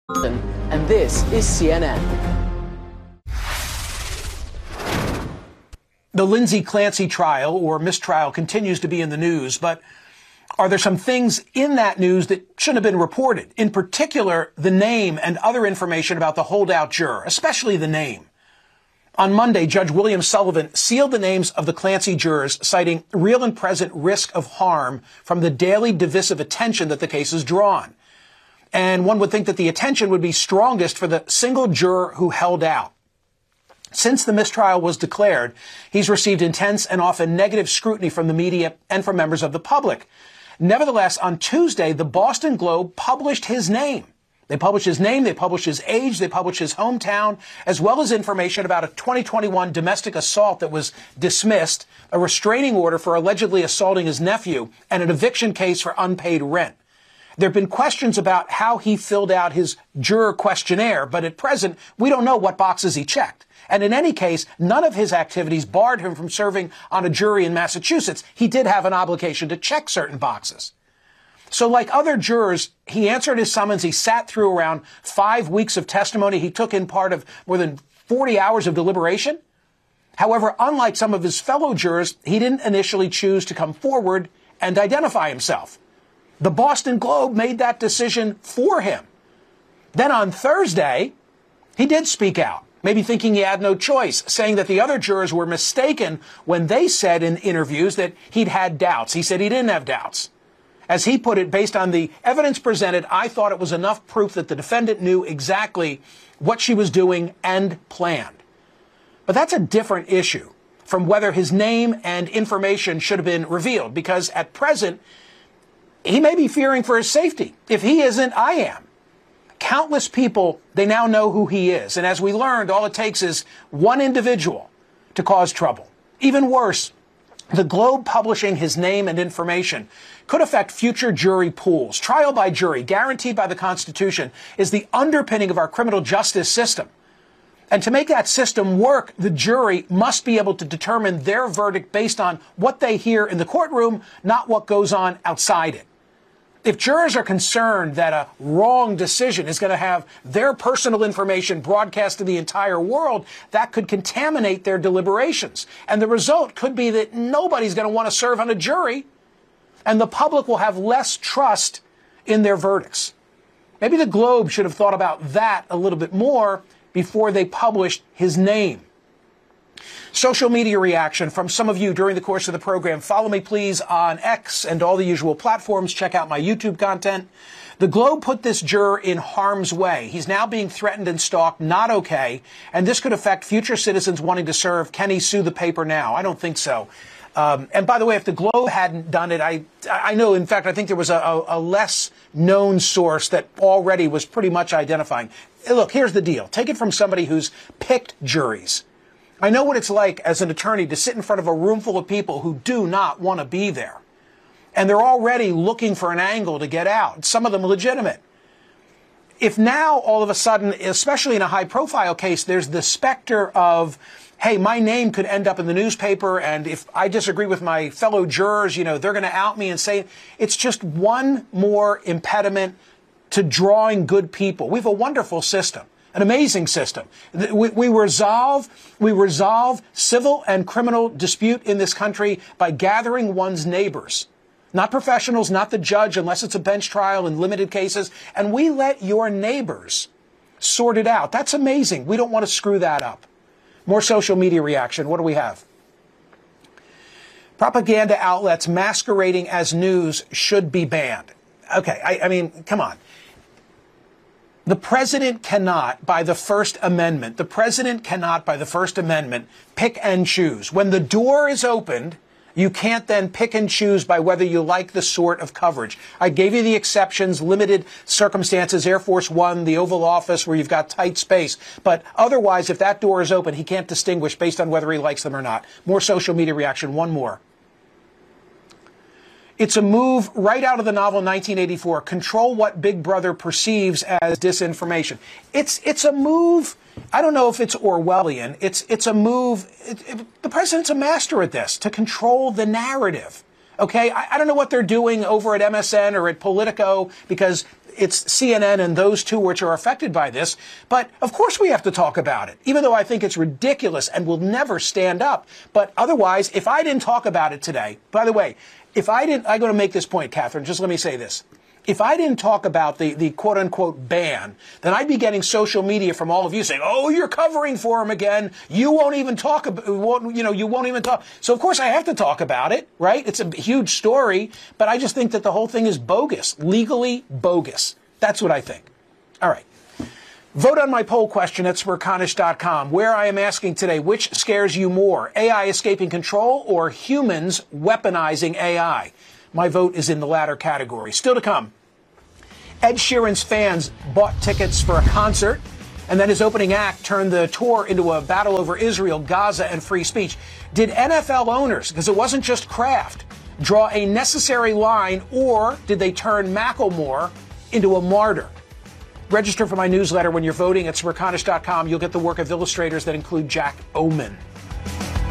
And this is CNN. The Lindsay Clancy trial or mistrial continues to be in the news, but are there some things in that news that shouldn't have been reported? In particular, the name and other information about the holdout juror, especially the name. On Monday, Judge William Sullivan sealed the names of the Clancy jurors, citing real and present risk of harm from the daily divisive attention that the case has drawn. And one would think that the attention would be strongest for the single juror who held out. Since the mistrial was declared, he's received intense and often negative scrutiny from the media and from members of the public. Nevertheless, on Tuesday, the Boston Globe published his name. They published his name, they published his age, they published his hometown, as well as information about a 2021 domestic assault that was dismissed, a restraining order for allegedly assaulting his nephew, and an eviction case for unpaid rent. There have been questions about how he filled out his juror questionnaire, but at present, we don't know what boxes he checked. And in any case, none of his activities barred him from serving on a jury in Massachusetts. He did have an obligation to check certain boxes. So like other jurors, he answered his summons. He sat through around 5 weeks of testimony. He took in part of more than 40 hours of deliberation. However, unlike some of his fellow jurors, he didn't initially choose to come forward and identify himself. The Boston Globe made that decision for him. Then on Thursday, he did speak out, maybe thinking he had no choice, saying that the other jurors were mistaken when they said in interviews that he'd had doubts. He said he didn't have doubts. As he put it, based on the evidence presented, I thought it was enough proof that the defendant knew exactly what she was doing and planned. But that's a different issue from whether his name and information should have been revealed, because at present, he may be fearing for his safety. If he isn't, I am. Countless people, they now know who he is. And as we learned, all it takes is one individual to cause trouble. Even worse, the Globe publishing his name and information could affect future jury pools. Trial by jury, guaranteed by the Constitution, is the underpinning of our criminal justice system. And to make that system work, the jury must be able to determine their verdict based on what they hear in the courtroom, not what goes on outside it. If jurors are concerned that a wrong decision is going to have their personal information broadcast to the entire world, that could contaminate their deliberations. And the result could be that nobody's going to want to serve on a jury, and the public will have less trust in their verdicts. Maybe the Globe should have thought about that a little bit more before they published his name. Social media reaction from some of you during the course of the program. Follow me, please, on X and all the usual platforms. Check out my YouTube content. The Globe put this juror in harm's way. He's now being threatened and stalked. Not okay. And this could affect future citizens wanting to serve. Can he sue the paper now? I don't think so. And by the way, if the Globe hadn't done it, I know, in fact, I think there was a less known source that already was pretty much identifying. Look, here's the deal. Take it from somebody who's picked juries. I know what it's like as an attorney to sit in front of a room full of people who do not want to be there. And they're already looking for an angle to get out, some of them legitimate. If now, all of a sudden, especially in a high-profile case, there's the specter of, hey, my name could end up in the newspaper, and if I disagree with my fellow jurors, you know, they're going to out me and say, it's just one more impediment to drawing good people. We have a wonderful system. An amazing system. We resolve civil and criminal dispute in this country by gathering one's neighbors, not professionals, not the judge, unless it's a bench trial in limited cases. And we let your neighbors sort it out. That's amazing. We don't want to screw that up. More social media reaction. What do we have? Propaganda outlets masquerading as news should be banned. Okay, I mean, come on. The president cannot, by the First Amendment, pick and choose. When the door is opened, you can't then pick and choose by whether you like the sort of coverage. I gave you the exceptions, limited circumstances, Air Force One, the Oval Office, where you've got tight space. But otherwise, if that door is open, he can't distinguish based on whether he likes them or not. More social media reaction. One more. It's a move right out of the novel 1984, Control What Big Brother Perceives as Disinformation. It's a move, I don't know if it's Orwellian, it's a move, the president's a master at this, to control the narrative. Okay, I don't know what they're doing over at MSN or at Politico, because it's CNN and those two which are affected by this. But of course we have to talk about it, even though I think it's ridiculous and will never stand up. But otherwise, if I didn't talk about it today, by the way, I'm going to make this point, Catherine, just let me say this. If I didn't talk about the quote-unquote ban, then I'd be getting social media from all of you saying, oh, you're covering for him again. You won't even talk about, you won't even talk. So, of course, I have to talk about it, right? It's a huge story, but I just think that the whole thing is bogus, legally bogus. That's what I think. All right. Vote on my poll question at smerconish.com, where I am asking today, which scares you more, AI escaping control or humans weaponizing AI? My vote is in the latter category. Still to come. Ed Sheeran's fans bought tickets for a concert, and then his opening act turned the tour into a battle over Israel, Gaza, and free speech. Did NFL owners, because it wasn't just Kraft, draw a necessary line, or did they turn Macklemore into a martyr? Register for my newsletter when you're voting at smerconish.com. You'll get the work of illustrators that include Jack Oman.